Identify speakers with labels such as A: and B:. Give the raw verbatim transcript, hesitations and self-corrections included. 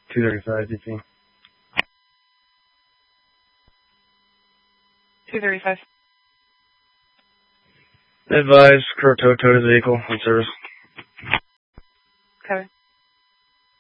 A: two thirty-five, D C.
B: two thirty-five.
A: Advise, Crow towed his vehicle on service.
B: Cover.